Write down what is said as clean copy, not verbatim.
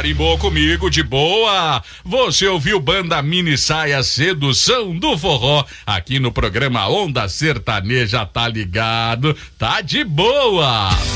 carimbou comigo de boa. Você ouviu Banda Mini Saia, Sedução do Forró, aqui no programa Onda Sertaneja, tá ligado? Tá de boa.